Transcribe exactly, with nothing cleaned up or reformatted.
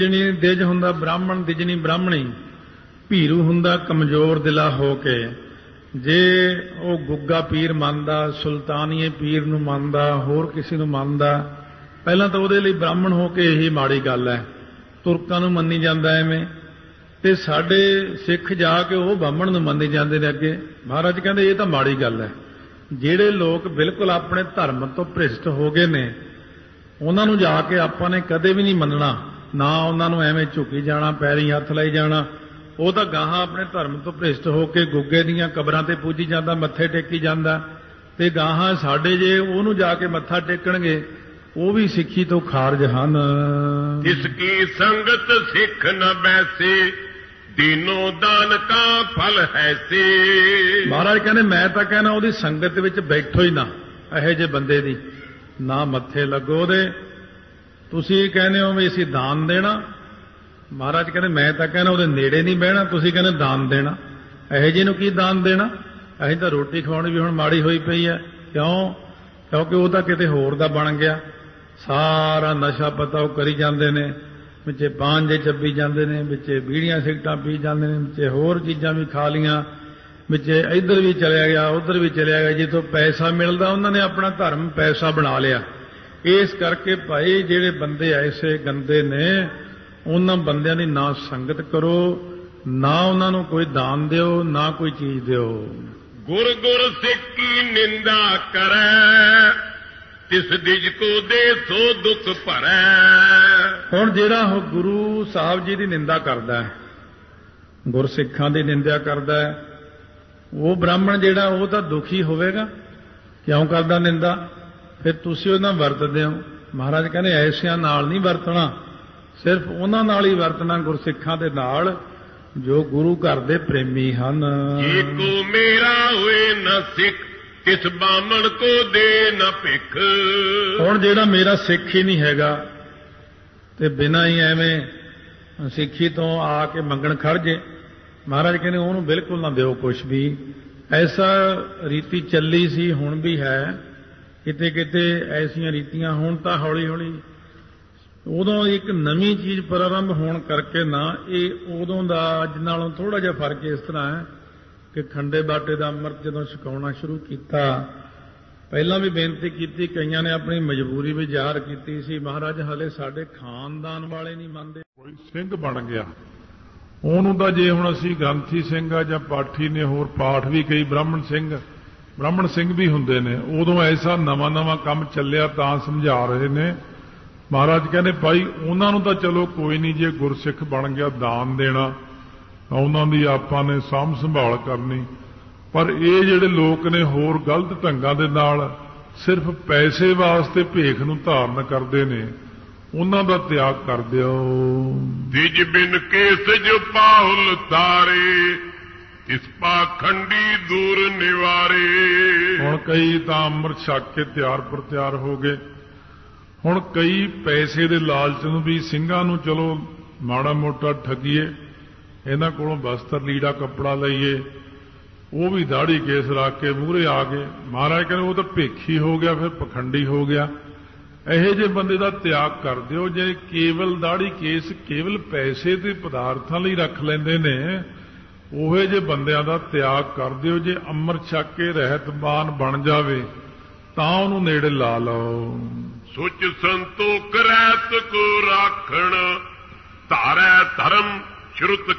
ਦਿਜਣੀ ਦਿਜ ਹੁੰਦਾ ਬ੍ਰਾਹਮਣ, ਦਿਜਣੀ ਬ੍ਰਾਹਮਣੀ। ਭੀਰੂ ਹੁੰਦਾ ਕਮਜ਼ੋਰ ਦਿਲਾ ਹੋ ਕੇ। ਜੇ ਉਹ ਗੁੱਗਾ ਪੀਰ ਮੰਨਦਾ, ਸੁਲਤਾਨੀਏ ਪੀਰ ਨੂੰ ਮੰਨਦਾ, ਹੋਰ ਕਿਸੇ ਨੂੰ ਮੰਨਦਾ, ਪਹਿਲਾਂ ਤਾਂ ਉਹਦੇ ਲਈ ਬ੍ਰਾਹਮਣ ਹੋ ਕੇ ਇਹੀ ਮਾੜੀ ਗੱਲ ਹੈ। ਤੁਰਕਾਂ ਨੂੰ ਮੰਨੀ ਜਾਂਦਾ ਐਵੇਂ, ਤੇ ਸਾਡੇ ਸਿੱਖ ਜਾ ਕੇ ਉਹ ਬਾਹਮਣ ਨੂੰ ਮੰਨੀ ਜਾਂਦੇ ਨੇ ਅੱਗੇ। ਮਹਾਰਾਜ ਕਹਿੰਦੇ ਇਹ ਤਾਂ ਮਾੜੀ ਗੱਲ ਹੈ। ਜਿਹੜੇ ਲੋਕ ਬਿਲਕੁਲ ਆਪਣੇ ਧਰਮ ਤੋਂ ਭ੍ਰਿਸ਼ਟ ਹੋ ਗਏ ਨੇ, ਉਹਨਾਂ ਨੂੰ ਜਾ ਕੇ ਆਪਾਂ ਨੇ ਕਦੇ ਵੀ ਨਹੀਂ ਮੰਨਣਾ, ਨਾ ਉਹਨਾਂ ਨੂੰ ਐਵੇਂ ਝੁਕੀ ਜਾਣਾ, ਪੈਰੀਂ ਹੱਥ ਲਾਈ ਜਾਣਾ। ਉਹ ਤਾਂ ਗਾਹਾਂ ਆਪਣੇ ਧਰਮ ਤੋਂ ਭ੍ਰਿਸ਼ਟ ਹੋ ਕੇ ਗੁੱਗੇ ਦੀਆਂ ਕਬਰਾਂ ਤੇ ਪੂਜੀ ਜਾਂਦਾ, ਮੱਥੇ ਟੇਕੀ ਜਾਂਦਾ, ਤੇ ਗਾਹਾਂ ਸਾਡੇ ਜੇ ਉਹਨੂੰ ਜਾ ਕੇ ਮੱਥਾ ਟੇਕਣਗੇ ਉਹ ਵੀ ਸਿੱਖੀ ਤੋਂ ਖਾਰਜ ਹਨ। ਜਿਸ ਕੀ ਸੰਗਤ ਸਿੱਖ ਨ ਬੈਸੇ, ਦੀਨੋ ਦਾਨ ਕਾ ਫਲ ਹੈਸੇ। ਮਹਾਰਾਜ ਕਹਿੰਦੇ ਮੈਂ ਤਾਂ ਕਹਿਣਾ ਉਹਦੀ ਸੰਗਤ ਵਿੱਚ ਬੈਠੋ ਹੀ ਨਾ, ਇਹੋ ਜਿਹੇ ਬੰਦੇ ਦੀ ਨਾ ਮੱਥੇ ਲੱਗੋ ਉਹਦੇ। ਤੁਸੀਂ ਕਹਿੰਦੇ ਹੋ ਵੀ ਅਸੀਂ ਦਾਨ ਦੇਣਾ, ਮਹਾਰਾਜ ਕਹਿੰਦੇ ਮੈਂ ਤਾਂ ਕਹਿਣਾ ਉਹਦੇ ਨੇੜੇ ਨਹੀਂ ਬਹਿਣਾ। ਤੁਸੀਂ ਕਹਿੰਦੇ ਦਾਨ ਦੇਣਾ, ਇਹੋ ਜਿਹੇ ਨੂੰ ਕੀ ਦਾਨ ਦੇਣਾ? ਅਸੀਂ ਤਾਂ ਰੋਟੀ ਖਵਾਉਣੀ ਵੀ ਹੁਣ ਮਾੜੀ ਹੋਈ ਪਈ ਹੈ। ਕਿਉਂ? ਕਿਉਂਕਿ ਉਹ ਤਾਂ ਕਿਤੇ ਹੋਰ ਦਾ ਬਣ ਗਿਆ। ਸਾਰਾ ਨਸ਼ਾ ਪਤਾ ਉਹ ਕਰੀ ਜਾਂਦੇ ਨੇ, ਵਿੱਚੇ ਪਾਂਜੇ ਚੱਬੀ ਜਾਂਦੇ ਨੇ, ਵਿੱਚੇ ਬੀੜੀਆਂ ਸਿਗਰਟਾਂ ਪੀ ਜਾਂਦੇ ਨੇ, ਵਿੱਚੇ ਹੋਰ ਚੀਜ਼ਾਂ ਵੀ ਖਾ ਲੀਆਂ, ਵਿੱਚੇ ਇੱਧਰ ਵੀ ਚਲਿਆ ਗਿਆ, ਉੱਧਰ ਵੀ ਚਲਿਆ ਗਿਆ। ਜਿੱਥੋਂ ਪੈਸਾ ਮਿਲਦਾ ਉਹਨਾਂ ਨੇ ਆਪਣਾ ਧਰਮ ਪੈਸਾ ਬਣਾ ਲਿਆ। ਇਸ ਕਰਕੇ ਭਾਈ ਜਿਹੜੇ ਬੰਦੇ ਐਸੇ ਗੰਦੇ ਨੇ, ਉਹਨਾਂ ਬੰਦਿਆਂ ਦੀ ਨਾ ਸੰਗਤ ਕਰੋ, ਨਾ ਉਹਨਾਂ ਨੂੰ ਕੋਈ ਦਾਨ ਦਿਓ, ਨਾ ਕੋਈ ਚੀਜ਼ ਦਿਓ। ਗੁਰ ਗੁਰ ਸਿੱਖ ਕੀ ਨਿੰਦਾ ਕਰੈ, ਤਿਸ ਦਿਜ ਕੋ ਦੇ ਸੋ ਦੁੱਖ ਭਰੈ। ਹੁਣ ਜਿਹੜਾ ਉਹ ਗੁਰੂ ਸਾਹਿਬ ਜੀ ਦੀ ਨਿੰਦਾ ਕਰਦਾ ਹੈ, ਗੁਰਸਿੱਖਾਂ ਦੀ ਨਿੰਦਾ ਕਰਦਾ ਹੈ, ਉਹ ਬ੍ਰਾਹਮਣ ਜਿਹੜਾ ਉਹ ਤਾਂ ਦੁਖੀ ਹੋਵੇਗਾ। ਕਿਉਂ ਕਰਦਾ ਨਿੰਦਾ? ਫਿਰ ਤੁਸੀਂ ਉਹਨਾਂ ਵਰਤਦੇ ਹੋ। ਮਹਾਰਾਜ ਕਹਿੰਦੇ ਐਸਿਆਂ ਨਾਲ ਨਹੀਂ ਵਰਤਣਾ, ਸਿਰਫ ਉਹਨਾਂ ਨਾਲ ਹੀ ਵਰਤਣਾ, ਗੁਰਸਿੱਖਾਂ ਦੇ ਨਾਲ ਜੋ ਗੁਰੂ ਘਰ ਦੇ ਪ੍ਰੇਮੀ ਹਨ। ਜੇ ਕੋ ਮੇਰਾ ਹੋਏ ਨਾ ਸਿੱਖ, ਤਿਸ ਬਾਮਣ ਕੋ ਦੇ ਨਾ ਭਿਖ। ਹੁਣ ਜਿਹੜਾ ਮੇਰਾ ਸਿੱਖ ਹੀ ਨਹੀਂ ਹੈਗਾ ਤੇ ਬਿਨਾਂ ਹੀ ਐਵੇਂ ਸਿੱਖੀ ਤੋਂ ਆ ਕੇ ਮੰਗਣ ਖੜ ਜੇ, ਮਹਾਰਾਜ ਕਹਿੰਦੇ ਉਹਨੂੰ ਬਿਲਕੁਲ ਨਾ ਦਿਓ ਕੁਛ ਵੀ। ਐਸਾ ਰੀਤੀ ਚੱਲੀ ਸੀ, ਹੁਣ ਵੀ ਹੈ, ਕਿਤੇ ਕਿਤੇ ਐਸੀਆਂ ਰੀਤੀਆਂ। ਹੁਣ ਤਾਂ ਹੌਲੀ ਹੌਲੀ ਉਦੋਂ ਇੱਕ ਨਵੀਂ ਚੀਜ਼ ਪ੍ਰਾਰੰਭ ਹੋਣ ਕਰਕੇ ਨਾ, ਇਹ ਉਦੋਂ ਦਾ ਅੱਜ ਨਾਲੋਂ ਥੋੜਾ ਜਿਹਾ ਫਰਕ ਇਸ ਤਰ੍ਹਾਂ ਹੈ ਕਿ ਖੰਡੇ ਬਾਟੇ ਦਾ ਅੰਮ੍ਰਿਤ ਜਦੋਂ ਛਕਾਉਣਾ ਸ਼ੁਰੂ ਕੀਤਾ, ਪਹਿਲਾਂ ਵੀ ਬੇਨਤੀ ਕੀਤੀ, ਕਈਆਂ ਨੇ ਆਪਣੀ ਮਜਬੂਰੀ ਵੀ ਜ਼ਾਹਰ ਕੀਤੀ ਸੀ, ਮਹਾਰਾਜ ਹਲੇ ਸਾਡੇ ਖਾਨਦਾਨ ਵਾਲੇ ਨਹੀਂ ਮੰਨਦੇ। ਕੋਈ ਸਿੰਘ ਬਣ ਗਿਆ, ਉਹਨੂੰ ਤਾਂ ਜੇ ਹੁਣ ਅਸੀਂ ਗ੍ਰੰਥੀ ਸਿੰਘ ਆ ਜਾਂ ਪਾਠੀ ਨੇ, ਹੋਰ ਪਾਠ ਵੀ ਕਈ ਬ੍ਰਾਹਮਣ ਸਿੰਘ ਬ੍ਰਾਹਮਣ ਸਿੰਘ ਵੀ ਹੁੰਦੇ ਨੇ, ਉਦੋਂ ਐਸਾ ਨਵਾਂ ਨਵਾਂ ਕੰਮ ਚੱਲਿਆ ਤਾਂ ਸਮਝਾ ਰਹੇ ਨੇ। ਮਹਾਰਾਜ ਕਹਿੰਦੇ ਭਾਈ ਉਹਨਾਂ ਨੂੰ ਤਾਂ ਚਲੋ ਕੋਈ ਨਹੀਂ, ਜੇ ਗੁਰਸਿੱਖ ਬਣ ਗਿਆ ਦਾਨ ਦੇਣਾ, ਉਹਨਾਂ ਦੀ ਆਪਾਂ ਨੇ ਸਾਂਭ ਸੰਭਾਲ ਕਰਨੀ। ਪਰ ਇਹ ਜਿਹੜੇ ਲੋਕ ਨੇ ਹੋਰ ਗਲਤ ਢੰਗਾਂ ਦੇ ਨਾਲ ਸਿਰਫ ਪੈਸੇ ਵਾਸਤੇ ਭੇਖ ਨੂੰ ਧਾਰਨ ਕਰਦੇ ਨੇ, ਉਹਨਾਂ ਦਾ ਤਿਆਗ ਕਰ ਦਿਓ। ਦਿਜ ਬਿਨ ਕੇਸ ਜੋ ਪਾਹੁਲ ਤਾਰੇ, ਇਸ ਪਾਖੰਡੀ ਦੂਰ ਨਿਵਾਰੇ। ਹੁਣ ਕਈ ਤਾਂ ਅੰਮ੍ਰਿਤ ਛਕ ਕੇ ਤਿਆਰ ਪਰ ਤਿਆਰ ਹੋ ਗਏ। ਹੁਣ ਕਈ ਪੈਸੇ ਦੇ ਲਾਲਚ ਨੂੰ ਵੀ ਸਿੰਘਾਂ ਨੂੰ ਚਲੋ ਮਾੜਾ ਮੋਟਾ ਠੱਗੀਏ, ਇਹਨਾਂ ਕੋਲੋਂ ਬਸਤਰ ਲੀੜਾ ਕੱਪੜਾ ਲਈਏ, ਉਹ ਵੀ ਦਾੜੀ ਕੇਸ ਰੱਖ ਕੇ ਮੂਹਰੇ ਆ ਗਏ। ਮਹਾਰਾਜ ਕਹਿੰਦੇ ਉਹ ਤਾਂ ਭੇਖੀ ਹੋ ਗਿਆ, ਫਿਰ ਪਖੰਡੀ ਹੋ ਗਿਆ। ਇਹੋ ਜਿਹੇ ਬੰਦੇ ਦਾ ਤਿਆਗ ਕਰ ਦਿਓ। ਜੇ ਕੇਵਲ ਦਾੜੀ ਕੇਸ ਕੇਵਲ ਪੈਸੇ ਤੇ ਪਦਾਰਥਾਂ ਲਈ ਰੱਖ ਲੈਂਦੇ ਨੇ, ਉਹੇ ਜਿਹੇ ਬੰਦਿਆਂ ਦਾ ਤਿਆਗ ਕਰ ਦਿਓ। ਜੇ ਅੰਮ੍ਰਿਤ ਛਕ ਕੇ ਰਹਿਤਬਾਨ ਬਣ ਜਾਵੇ ਤਾਂ ਉਹਨੂੰ ਨੇੜੇ ਲਾ ਲਓ। ਸੁਚ ਸੰਤੋਖ ਰਹਿਤ ਕੋ ਰਾਖਣ, ਧਾਰੈ ਧਰਮ ਸ਼ਰੁਤ